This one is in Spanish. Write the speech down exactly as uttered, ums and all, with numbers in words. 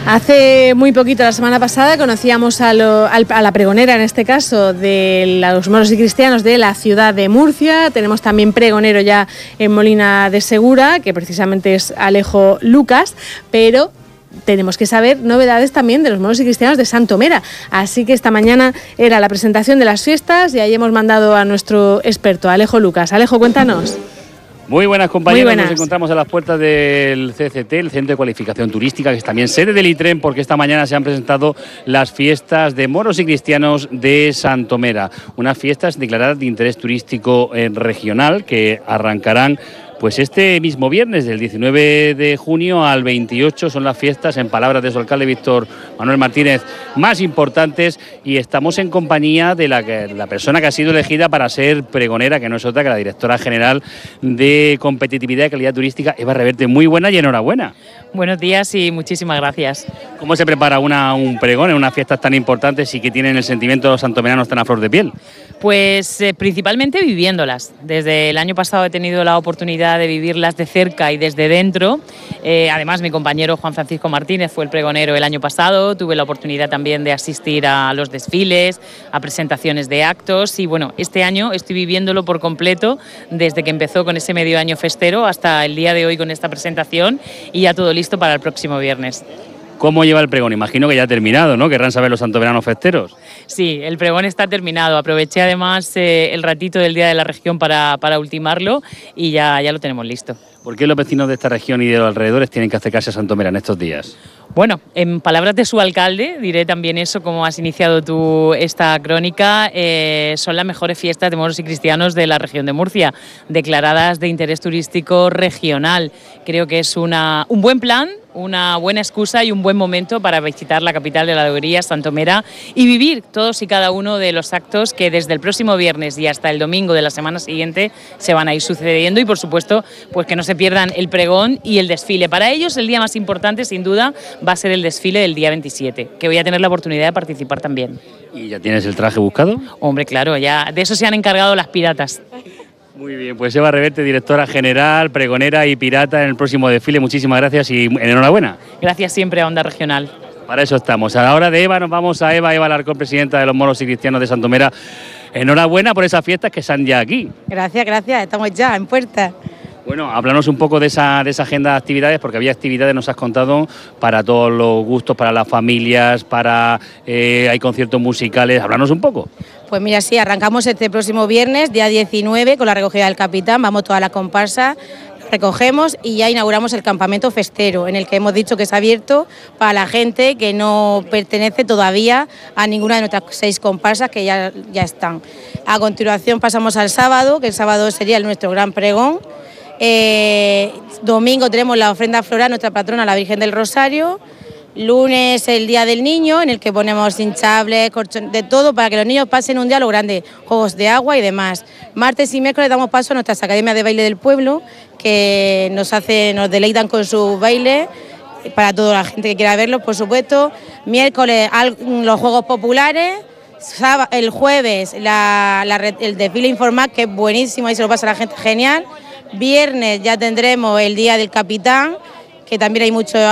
Hace muy poquito, la semana pasada, conocíamos a, lo, a la pregonera, en este caso, de los moros y cristianos de la ciudad de Murcia. Tenemos también pregonero ya en Molina de Segura, que precisamente es Alejo Lucas, pero tenemos que saber novedades también de los moros y cristianos de Santomera. Así que esta mañana era la presentación de las fiestas y ahí hemos mandado a nuestro experto, Alejo Lucas. Alejo, cuéntanos. Muy buenas, compañeros. Muy buenas. Nos encontramos a las puertas del C C T, el Centro de Cualificación Turística, que es también sede del ITREN, porque esta mañana se han presentado las fiestas de moros y cristianos de Santomera. Unas fiestas declaradas de interés turístico regional que arrancarán pues este mismo viernes, del diecinueve de junio al veintiocho, son las fiestas, en palabras de su alcalde Víctor Manuel Martínez, más importantes, y estamos en compañía de la, la persona que ha sido elegida para ser pregonera, que no es otra que la directora general de Competitividad y Calidad Turística, Eva Reverte. Muy buena y enhorabuena. Buenos días y muchísimas gracias. ¿Cómo se prepara una, un pregón en unas fiestas tan importantes y que tienen el sentimiento de los santomeranos tan a flor de piel? Pues eh, principalmente viviéndolas. Desde el año pasado he tenido la oportunidad de vivirlas de cerca y desde dentro. Eh, además, mi compañero Juan Francisco Martínez fue el pregonero el año pasado. Tuve la oportunidad también de asistir a los desfiles, a presentaciones de actos, y bueno, este año estoy viviéndolo por completo, desde que empezó con ese medio año festero hasta el día de hoy con esta presentación, y ya todo listo para el próximo viernes. ¿Cómo lleva el pregón? Imagino que ya ha terminado, ¿no? Querrán saber los santomeranos festeros. Sí, el pregón está terminado. Aproveché además eh, el ratito del Día de la Región para, para ultimarlo y ya, ya lo tenemos listo. ¿Por qué los vecinos de esta región y de los alrededores tienen que acercarse a Santomera en estos días? Bueno, en palabras de su alcalde, diré también eso, como has iniciado tú esta crónica, eh, son las mejores fiestas de moros y cristianos de la región de Murcia, declaradas de interés turístico regional. Creo que es una, un buen plan, una buena excusa y un buen momento para visitar la capital de la alegría, Santomera, y vivir todos y cada uno de los actos que desde el próximo viernes y hasta el domingo de la semana siguiente se van a ir sucediendo, y por supuesto pues que no se pierdan el pregón y el desfile. Para ellos el día más importante, sin duda, va a ser el desfile del día veintisiete, que voy a tener la oportunidad de participar también. ¿Y ya tienes el traje buscado? Hombre, claro, ya de eso se han encargado las piratas. Muy bien, pues Eva Reverte, directora general, pregonera y pirata en el próximo desfile. Muchísimas gracias y enhorabuena. Gracias siempre a Onda Regional. Para eso estamos. A la hora de Eva nos vamos a Eva, Eva Alarcón, presidenta de los moros y cristianos de Santomera. Enhorabuena por esas fiestas que están ya aquí. Gracias, gracias, estamos ya en puerta. Bueno, háblanos un poco de esa, de esa agenda de actividades, porque había actividades, nos has contado, para todos los gustos, para las familias, para eh, hay conciertos musicales. Háblanos un poco. Pues mira, sí, arrancamos este próximo viernes, día diecinueve, con la recogida del capitán. Vamos toda la comparsa, recogemos y ya inauguramos el campamento festero, en el que hemos dicho que es abierto para la gente que no pertenece todavía a ninguna de nuestras seis comparsas que ya, ya están. A continuación pasamos al sábado, que el sábado sería nuestro gran pregón. Eh, domingo tenemos la ofrenda floral, nuestra patrona, la Virgen del Rosario. Lunes el Día del Niño, en el que ponemos hinchables, colchones, de todo, para que los niños pasen un día lo grande, juegos de agua y demás. Martes y miércoles damos paso a nuestras academias de baile del pueblo, que nos hace, nos deleitan con sus bailes, para toda la gente que quiera verlos, por supuesto. Miércoles los juegos populares. El jueves la, la, el desfile informal, que es buenísimo, ahí se lo pasa a la gente genial. Viernes ya tendremos el Día del Capitán, que también hay mucho